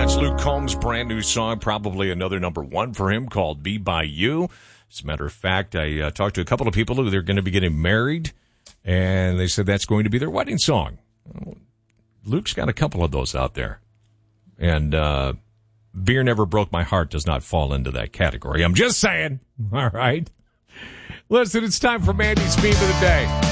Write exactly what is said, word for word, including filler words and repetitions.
That's Luke Combs' brand new song, probably another number one for him, called Be By You. As a matter of fact, I uh, talked to a couple of people who they're going to be getting married, and they said that's going to be their wedding song. Well, Luke's got a couple of those out there. And uh, Beer Never Broke My Heart does not fall into that category. I'm just saying. All right. Listen, it's time for Mandy's Meme of the Day.